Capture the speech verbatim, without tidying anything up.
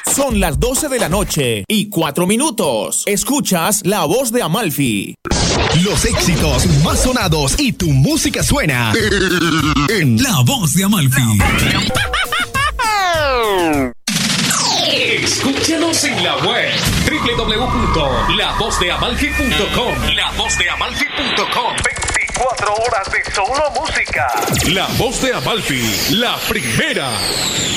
Son las doce de la noche y cuatro minutos. Escuchas La Voz de Amalfi. Los éxitos más sonados y tu música suena en La Voz de Amalfi. Escúchanos en la web doble u doble u doble u punto la voz de amalfi punto com. la voz de amalfi punto com. veinticuatro horas de solo música. La Voz de Amalfi, la primera.